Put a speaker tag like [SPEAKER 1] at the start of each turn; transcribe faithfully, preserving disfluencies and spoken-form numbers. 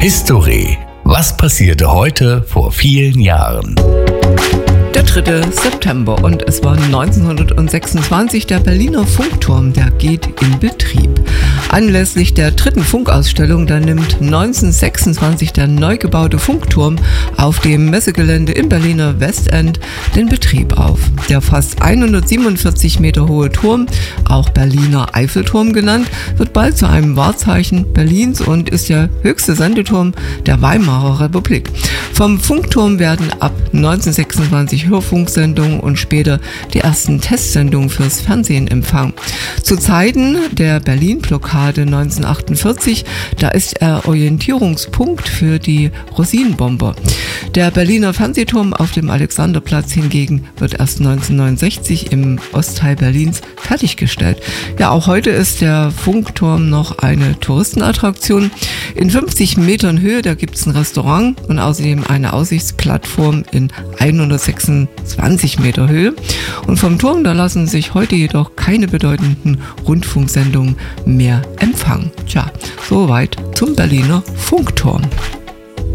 [SPEAKER 1] History. Was passierte heute vor vielen Jahren?
[SPEAKER 2] Der dritte September und es war neunzehnhundertsechsundzwanzig. Der Berliner Funkturm, der geht in Betrieb. Anlässlich der dritten Funkausstellung, da nimmt neunzehnhundertsechsundzwanzig der neu gebaute Funkturm auf dem Messegelände im Berliner Westend den Betrieb auf. Der fast hundertsiebenundvierzig Meter hohe Turm, auch Berliner Eiffelturm genannt, wird bald zu einem Wahrzeichen Berlins und ist der höchste Sendeturm der Weimarer Republik. Vom Funkturm werden ab neunzehnhundertsechsundzwanzig Hörfunksendungen und später die ersten Testsendungen fürs Fernsehen empfangen. Zu Zeiten der Berlin-Blockade neunzehnhundertachtundvierzig, da ist er Orientierungspunkt für die Rosinenbomber. Der Berliner Fernsehturm auf dem Alexanderplatz hingegen wird erst neunzehnhundertneunundsechzig im Ostteil Berlins fertiggestellt. Ja, auch heute ist der Funkturm noch eine Touristenattraktion. In fünfzig Metern Höhe, da gibt es ein Restaurant und außerdem eine Aussichtsplattform in hundertsechsundzwanzig Meter Höhe. Und vom Turm, da lassen sich heute jedoch keine bedeutenden Rundfunksendungen mehr empfangen. Tja, soweit zum Berliner Funkturm.